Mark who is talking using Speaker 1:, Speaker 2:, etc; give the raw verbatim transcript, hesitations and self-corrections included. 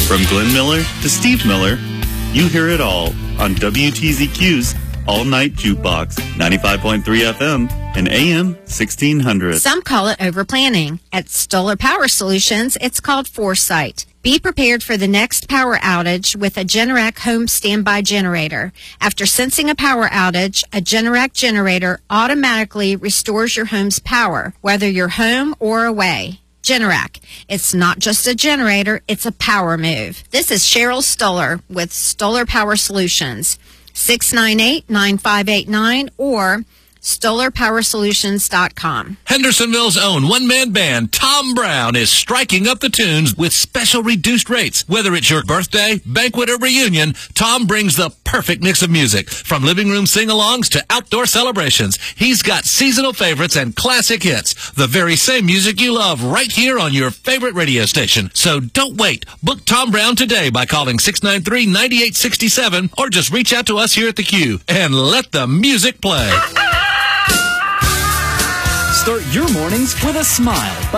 Speaker 1: From Glenn Miller to Steve Miller, you hear it all on W T Z Q's All Night Jukebox, ninety-five point three F M and A M sixteen hundred.
Speaker 2: Some call it overplanning. At Stoller Power Solutions, it's called foresight. Be prepared for the next power outage with a Generac home standby generator. After sensing a power outage, a Generac generator automatically restores your home's power, whether you're home or away. Generac. It's not just a generator, it's a power move. This is Cheryl Stoller with Stoller Power Solutions. six nine eight, nine five eight nine or Stoller Power Solutions dot com.
Speaker 3: Hendersonville's own one-man band, Tom Brown, is striking up the tunes with special reduced rates. Whether it's your birthday, banquet, or reunion, Tom brings the perfect mix of music. From living room sing-alongs to outdoor celebrations, he's got seasonal favorites and classic hits. The very same music you love right here on your favorite radio station. So don't wait. Book Tom Brown today by calling six nine three, nine eight six seven or just reach out to us here at the Q and let the music play.
Speaker 4: Start your mornings with a smile.